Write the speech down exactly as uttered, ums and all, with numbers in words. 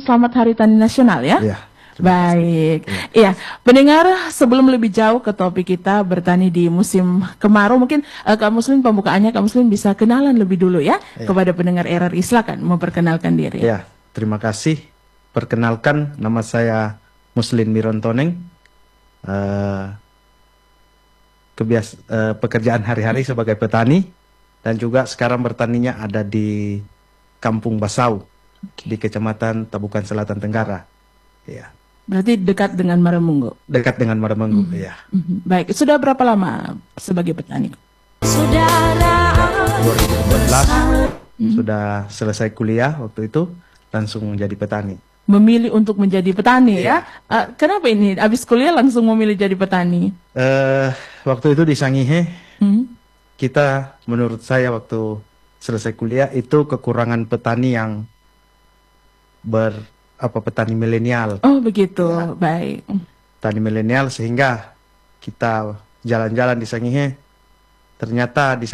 selamat Hari Tani Nasional ya. Ya. Baik, iya. Pendengar, sebelum lebih jauh ke topik kita bertani di musim kemarau, mungkin uh, Kak Muslim pembukaannya Kak Muslim bisa kenalan lebih dulu ya, ya. kepada pendengar R R I, silakan memperkenalkan diri. Ya, terima kasih. Perkenalkan, nama saya Muslim Mirontoneng. Uh, kebias uh, pekerjaan hari-hari sebagai petani dan juga sekarang bertaninya ada di Kampung Basau, okay. di Kecamatan Tabukan Selatan Tenggara. Ya. Berarti dekat dengan Maremunggo. Dekat dengan Maremunggo, mm-hmm. ya. Mm-hmm. Baik, sudah berapa lama sebagai petani? dua ribu empat belas mm-hmm. sudah selesai kuliah waktu itu, langsung menjadi petani. Memilih untuk menjadi petani yeah. ya? Uh, kenapa ini? Habis kuliah langsung memilih jadi petani? Uh, waktu itu di Sangihe, mm-hmm. kita menurut saya waktu selesai kuliah itu kekurangan petani yang ber apa petani milenial. Oh begitu, ya. Baik. Petani milenial sehingga kita jalan-jalan di Sangihe, ternyata di